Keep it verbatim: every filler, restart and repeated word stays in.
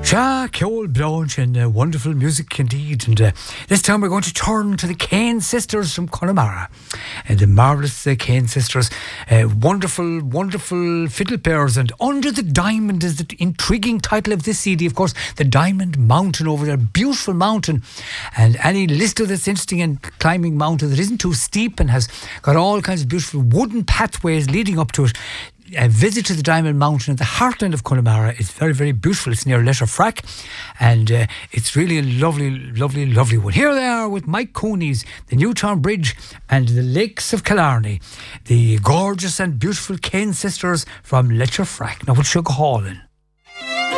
Ja, Ceol Blanche and uh, wonderful music indeed. And uh, this time we're going to turn to the Kane sisters from Connemara. And the marvellous uh, Kane sisters. Uh, wonderful, wonderful fiddle players. And Under the Diamond is the intriguing title of this C D. Of course, the Diamond Mountain over there. Beautiful mountain. And any listener that's interested in climbing mountain that isn't too steep and has got all kinds of beautiful wooden pathways leading up to it, a visit to the Diamond Mountain at the heartland of Connemara is very, very beautiful. It's near Letterfrack, and uh, it's really a lovely, lovely, lovely one. Here they are with Mike Cooney's The Newtown Bridge and the Lakes of Killarney, the gorgeous and beautiful Kane sisters from Letterfrack. Now, we'll show Hall in.